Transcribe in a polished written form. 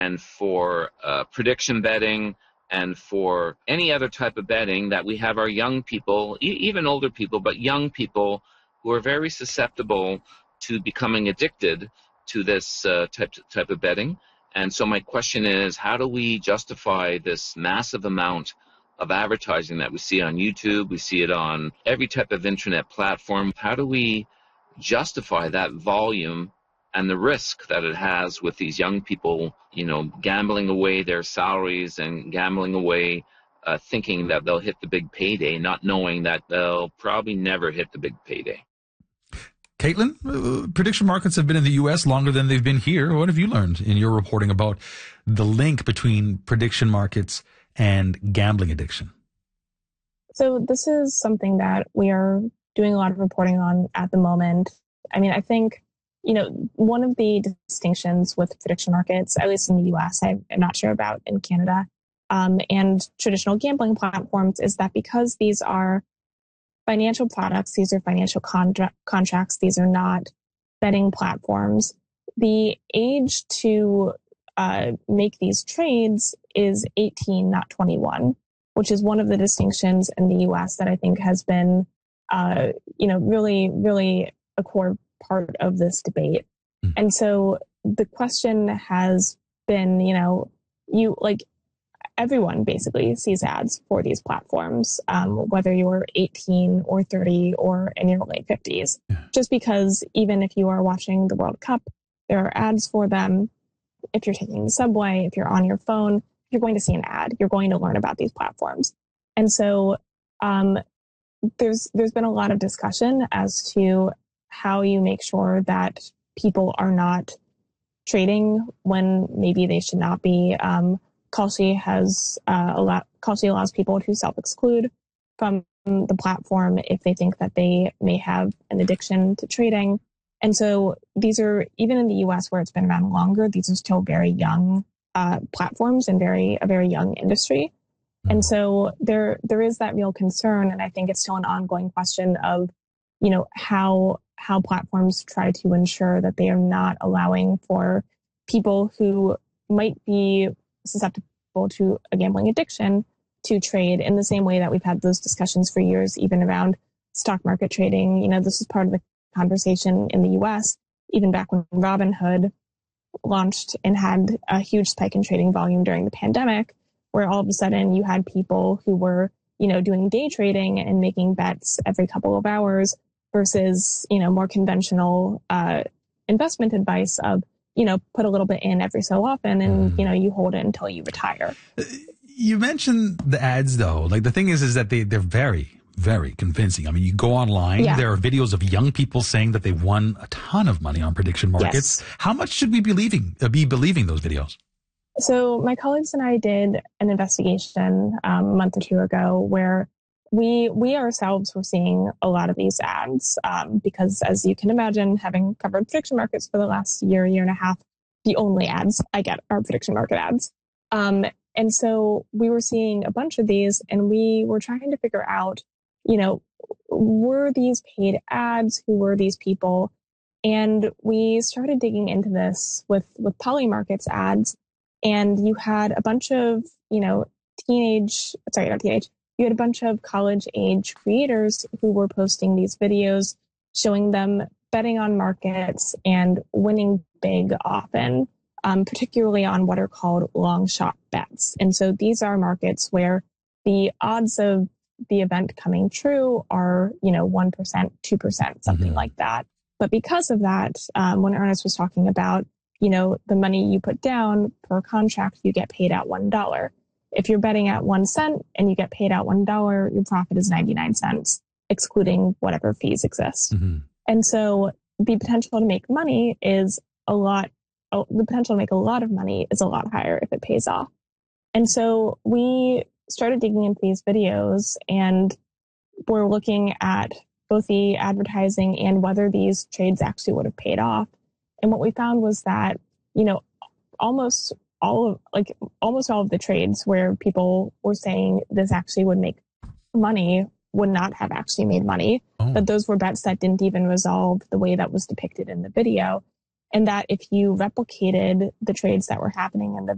and for prediction betting and for any other type of betting, that we have our young people, even older people, but young people who are very susceptible to becoming addicted to this type of betting. And so my question is, how do we justify this massive amount of advertising that we see on YouTube, we see it on every type of internet platform? How do we justify that volume and the risk that it has with these young people, gambling away their salaries and gambling away, thinking that they'll hit the big payday, not knowing that they'll probably never hit the big payday? Caitlin, prediction markets have been in the U.S. longer than they've been here. What have you learned in your reporting about the link between prediction markets and gambling addiction? So this is something that we are doing a lot of reporting on at the moment. I mean, I think, one of the distinctions with prediction markets, at least in the U.S., I'm not sure about in Canada, and traditional gambling platforms, is that because these are financial products, these are financial contracts, these are not betting platforms, the age to make these trades is 18, not 21, which is one of the distinctions in the U.S. that I think has been, really, really a core part of this debate. And so the question has been, everyone basically sees ads for these platforms, whether you're 18 or 30 or in your late 50s. Just because even if you are watching the World Cup, there are ads for them. If you're taking the subway, if you're on your phone, you're going to see an ad. You're going to learn about these platforms. And so there's been a lot of discussion as to how you make sure that people are not trading when maybe they should not be. Kalshi allows people to self-exclude from the platform if they think that they may have an addiction to trading. And so these are, even in the US where it's been around longer, these are still very young platforms and a very young industry. And so there is that real concern. And I think it's still an ongoing question of, how platforms try to ensure that they are not allowing for people who might be susceptible to a gambling addiction to trade in the same way that we've had those discussions for years, even around stock market trading. This is part of the conversation in the US, even back when Robinhood launched and had a huge spike in trading volume during the pandemic, where all of a sudden you had people who were, doing day trading and making bets every couple of hours versus, more conventional investment advice of, put a little bit in every so often and, you hold it until you retire. You mentioned the ads, though. Like, the thing is that they're very, very convincing. I mean, you go online, there are videos of young people saying that they won a ton of money on prediction markets. Yes. How much should we be believing those videos? So my colleagues and I did an investigation a month or two ago where we ourselves were seeing a lot of these ads because, as you can imagine, having covered prediction markets for the last year and a half, the only ads I get are prediction market ads. And so we were seeing a bunch of these and we were trying to figure out, were these paid ads? Who were these people? And we started digging into this with Polymarket's ads. And you had a bunch of, you had a bunch of college age creators who were posting these videos showing them betting on markets and winning big often, particularly on what are called long shot bets. And so these are markets where the odds of the event coming true are, 1%, 2%, something like that. But because of that, when Ernest was talking about, the money you put down per contract, you get paid out $1. If you're betting at 1 cent and you get paid out $1, your profit is 99 cents, excluding whatever fees exist. And so the potential to make money is the potential to make a lot of money is a lot higher if it pays off. And so we started digging into these videos and we're looking at both the advertising and whether these trades actually would have paid off. And what we found was that, almost all of the trades where people were saying this actually would make money would not have actually made money, that those were bets that didn't even resolve the way that was depicted in the video. And that if you replicated the trades that were happening in the